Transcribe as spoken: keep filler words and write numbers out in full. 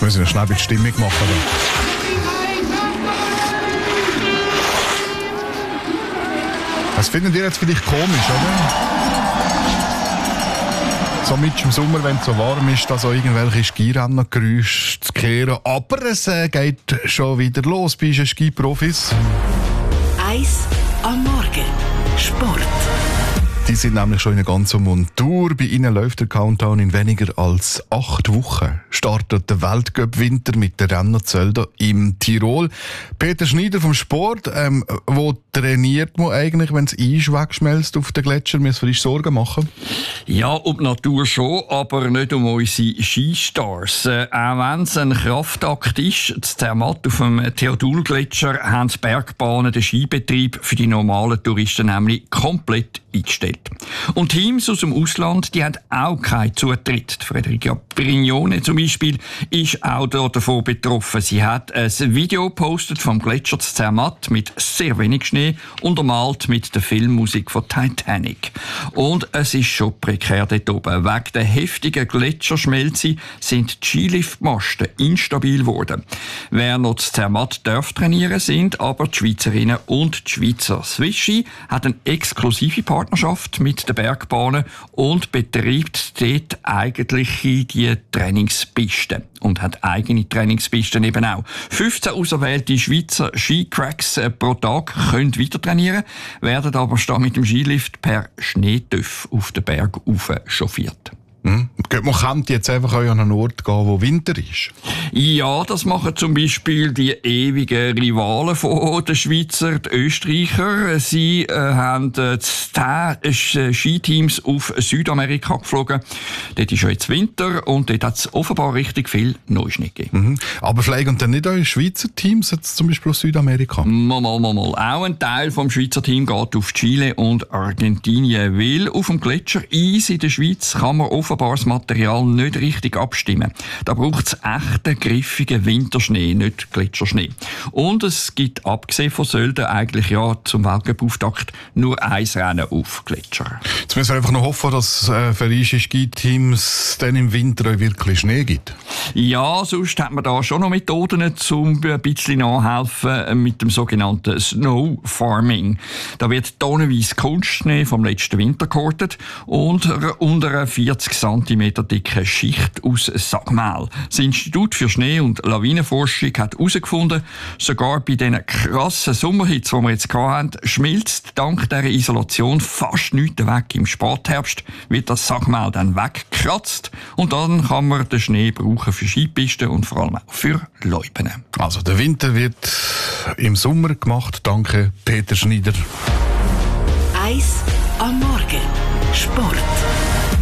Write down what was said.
müssen wir schnell die Stimmung machen. Oder? Das findet ihr jetzt vielleicht komisch, oder? So mit im Sommer, wenn es so warm ist, da so irgendwelche Skirennergeräusche zu hören. Aber es äh, geht schon wieder los bei den Skiprofis. Eis am Morgen. Sport. Die sind nämlich schon in einer ganzen Montur. Bei ihnen läuft der Countdown in weniger als acht Wochen. Startet der Weltcup-Winter mit der Rennerzölder im Tirol. Peter Schneider vom Sport, ähm, wo trainiert man eigentlich, wenn das Eis wegschmelzt auf den Gletscher? Müssen wir uns Sorgen machen? Ja, um die Natur schon, aber nicht um unsere Skistars. Äh, auch wenn es ein Kraftakt ist, das Zermatt auf dem Theodulgletscher haben die Bergbahnen den Skibetrieb für die normalen Touristen nämlich komplett eingestellt. Und Teams aus dem Ausland, die haben auch keinen Zutritt. Federica Brignone zum Beispiel ist auch davon betroffen. Sie hat ein Video gepostet vom Gletscher Zermatt mit sehr wenig Schnee, untermalt mit der Filmmusik von Titanic. Und es ist schon prekär dort oben. Wegen der heftigen Gletscherschmelze sind die Skiliftmasten instabil geworden. Wer noch das Zermatt darf trainieren, sind aber die Schweizerinnen und die Schweizer. Swiss Ski hat eine exklusive Partnerschaft mit den Bergbahnen und betreibt dort eigentlich die Trainingspisten und hat eigene Trainingspisten eben auch. fünfzehn auserwählte Schweizer Skicracks pro Tag können weiter trainieren, werden aber statt mit dem Skilift per Schneetöff auf den Berg rauf chauffiert. Hm? Man kann jetzt einfach an einen Ort gehen, wo Winter ist. Ja, das machen zum Beispiel die ewigen Rivalen von den Schweizer, die Österreicher. Sie äh, haben äh, zehn Skiteams auf Südamerika geflogen. Dort ist ja jetzt Winter und dort hat es offenbar richtig viel Neuschnee gegeben. Mhm. Aber fliegen dann nicht eure Schweizer Teams jetzt zum Beispiel aus Südamerika? Mal, mal, mal, mal. Auch ein Teil vom Schweizer Team geht auf Chile und Argentinien, weil auf dem Gletscher Eis in der Schweiz kann man offenbar das Material nicht richtig abstimmen. Da braucht es echten, griffigen Winterschnee, nicht Gletscherschnee. Und es gibt, abgesehen von Sölden, eigentlich ja zum Weltcup-Auftakt nur ein Rennen auf Gletscher. Jetzt müssen wir einfach noch hoffen, dass es äh, für unsere Skiteams dann im Winter wirklich Schnee gibt. Ja, sonst hat man da schon noch Methoden, um ein bisschen nachhelfen mit dem sogenannten Snow Farming. Da wird tonnenweise Kunstschnee vom letzten Winter gehortet und unter einer vierzig Zentimeter dicke Schicht aus Sagmehl. Das Institut für Schnee- und Lawinenforschung hat herausgefunden, sogar bei diesen krassen Sommerhits, die wir jetzt hatten, schmilzt dank dieser Isolation fast nichts weg. Im Spätherbst wird das Sagmehl dann weggekratzt und dann kann man den Schnee brauchen für Skipisten und vor allem auch für Loipen. Also der Winter wird im Sommer gemacht. Danke, Peter Schneider. Eis am Morgen. Sport.